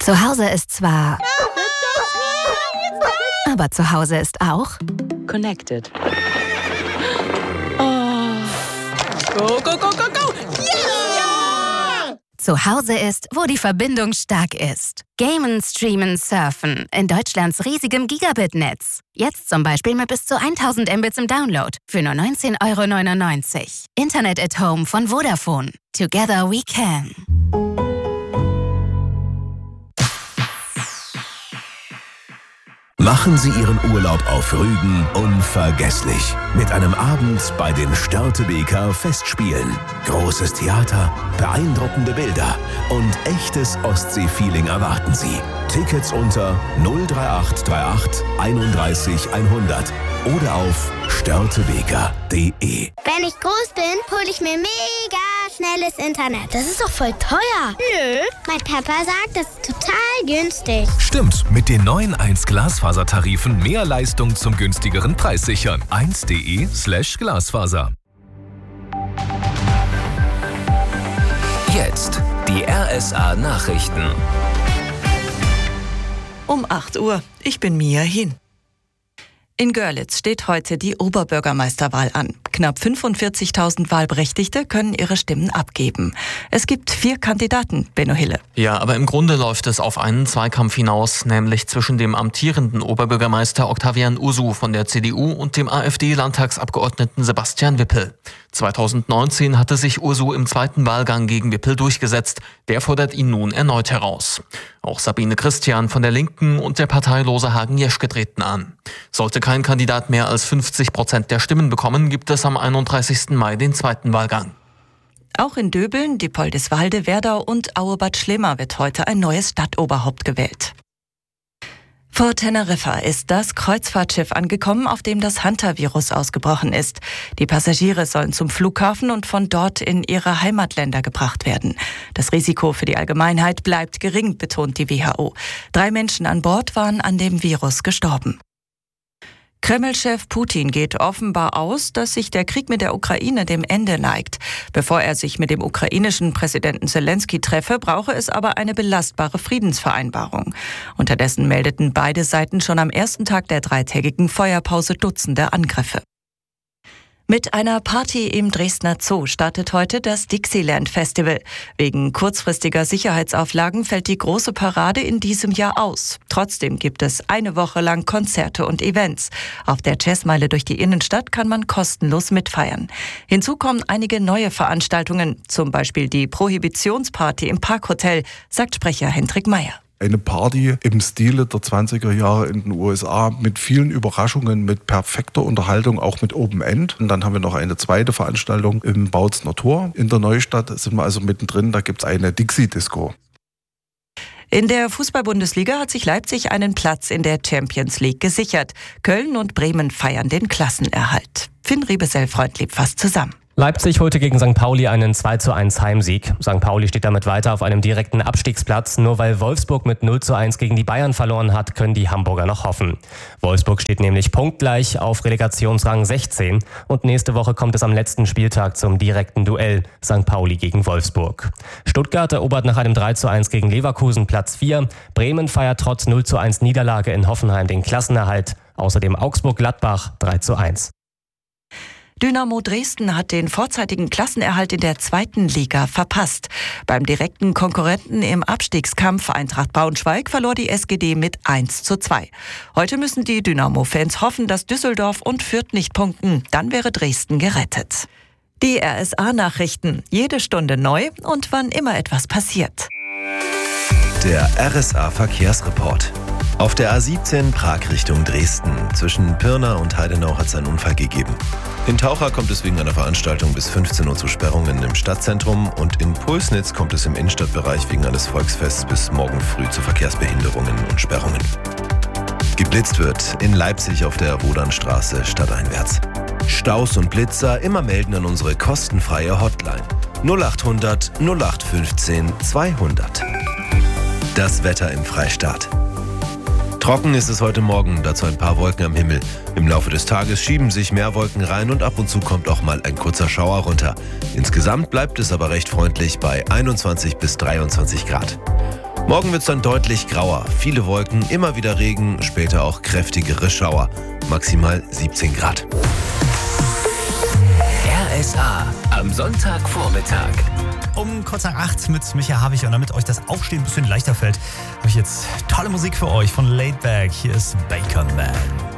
Zu Hause ist zwar... Aber zu Hause ist auch... Connected. Go, go, go, go, go! Ja! Zu Hause ist, wo die Verbindung stark ist. Gamen, streamen, surfen. In Deutschlands riesigem Gigabit-Netz. Jetzt zum Beispiel mit bis zu 1000 Mbits im Download. Für nur 19,99 €. Internet at Home von Vodafone. Together we can. Machen Sie Ihren Urlaub auf Rügen unvergesslich. Mit einem Abend bei den Störtebeker Festspielen. Großes Theater, beeindruckende Bilder und echtes Ostsee-Feeling erwarten Sie. Tickets unter 03838 31 100 oder auf störtebeker.de. Wenn ich groß bin, hole ich mir mega schnelles Internet. Das ist doch voll teuer. Nö, mein Papa sagt, das ist total günstig. Stimmt, mit den neuen 1-Glasfaser-Tarifen mehr Leistung zum günstigeren Preis sichern. 1.de/Glasfaser. Jetzt die RSA Nachrichten. Um 8 Uhr. Ich bin Mia Hin. In Görlitz steht heute die Oberbürgermeisterwahl an. Knapp 45.000 Wahlberechtigte können ihre Stimmen abgeben. Es gibt 4 Kandidaten, Benno Hille. Ja, aber im Grunde läuft es auf einen Zweikampf hinaus, nämlich zwischen dem amtierenden Oberbürgermeister Octavian Usu von der CDU und dem AfD-Landtagsabgeordneten Sebastian Wippel. 2019 hatte sich Usu im zweiten Wahlgang gegen Wippel durchgesetzt. Der fordert ihn nun erneut heraus. Auch Sabine Christian von der Linken und der parteilose Hagen Jeschke treten an. Sollte kein Kandidat mehr als 50% der Stimmen bekommen, gibt es am 31. Mai den zweiten Wahlgang. Auch in Döbeln, Diepoldiswalde, Werdau und Auebad Schlema wird heute ein neues Stadtoberhaupt gewählt. Vor Teneriffa ist das Kreuzfahrtschiff angekommen, auf dem das Hantavirus ausgebrochen ist. Die Passagiere sollen zum Flughafen und von dort in ihre Heimatländer gebracht werden. Das Risiko für die Allgemeinheit bleibt gering, betont die WHO. 3 Menschen an Bord waren an dem Virus gestorben. Kreml-Chef Putin geht offenbar aus, dass sich der Krieg mit der Ukraine dem Ende neigt. Bevor er sich mit dem ukrainischen Präsidenten Zelensky treffe, brauche es aber eine belastbare Friedensvereinbarung. Unterdessen meldeten beide Seiten schon am ersten Tag der 3-tägigen Feuerpause Dutzende Angriffe. Mit einer Party im Dresdner Zoo startet heute das Dixieland Festival. Wegen kurzfristiger Sicherheitsauflagen fällt die große Parade in diesem Jahr aus. Trotzdem gibt es eine Woche lang Konzerte und Events. Auf der Jazzmeile durch die Innenstadt kann man kostenlos mitfeiern. Hinzu kommen einige neue Veranstaltungen, zum Beispiel die Prohibitionsparty im Parkhotel, sagt Sprecher Hendrik Meyer. Eine Party im Stile der 20er Jahre in den USA mit vielen Überraschungen, mit perfekter Unterhaltung, auch mit Open End. Und dann haben wir noch eine zweite Veranstaltung im Bautzner Tor. In der Neustadt sind wir also mittendrin, da gibt es eine Dixie-Disco. In der Fußball-Bundesliga hat sich Leipzig einen Platz in der Champions League gesichert. Köln und Bremen feiern den Klassenerhalt. Finn Riebesell-Freundlieb fasst zusammen. Leipzig holte gegen St. Pauli einen 2:1 Heimsieg. St. Pauli steht damit weiter auf einem direkten Abstiegsplatz. Nur weil Wolfsburg mit 0:1 gegen die Bayern verloren hat, können die Hamburger noch hoffen. Wolfsburg steht nämlich punktgleich auf Relegationsrang 16 und nächste Woche kommt es am letzten Spieltag zum direkten Duell St. Pauli gegen Wolfsburg. Stuttgart erobert nach einem 3:1 gegen Leverkusen Platz 4. Bremen feiert trotz 0:1 Niederlage in Hoffenheim den Klassenerhalt. Außerdem Augsburg-Gladbach 3:1. Dynamo Dresden hat den vorzeitigen Klassenerhalt in der 2. Liga verpasst. Beim direkten Konkurrenten im Abstiegskampf Eintracht Braunschweig verlor die SGD mit 1:2. Heute müssen die Dynamo-Fans hoffen, dass Düsseldorf und Fürth nicht punkten. Dann wäre Dresden gerettet. Die RSA-Nachrichten. Jede Stunde neu und wann immer etwas passiert. Der RSA-Verkehrsreport. Auf der A17 Prag Richtung Dresden. Zwischen Pirna und Heidenau hat es einen Unfall gegeben. In Taucher kommt es wegen einer Veranstaltung bis 15 Uhr zu Sperrungen im Stadtzentrum und in Pulsnitz kommt es im Innenstadtbereich wegen eines Volksfests bis morgen früh zu Verkehrsbehinderungen und Sperrungen. Geblitzt wird in Leipzig auf der Wodanstraße stadteinwärts. Staus und Blitzer immer melden an unsere kostenfreie Hotline 0800 0815 200. Das Wetter im Freistaat. Trocken ist es heute Morgen, dazu ein paar Wolken am Himmel. Im Laufe des Tages schieben sich mehr Wolken rein und ab und zu kommt auch mal ein kurzer Schauer runter. Insgesamt bleibt es aber recht freundlich bei 21 bis 23 Grad. Morgen wird es dann deutlich grauer. Viele Wolken, immer wieder Regen, später auch kräftigere Schauer. Maximal 17 Grad. RSA am Sonntagvormittag. Um kurz nach 8 mit Micha Havich, und damit euch das Aufstehen ein bisschen leichter fällt, habe ich jetzt tolle Musik für euch von Laidback. Hier ist Bacon Man.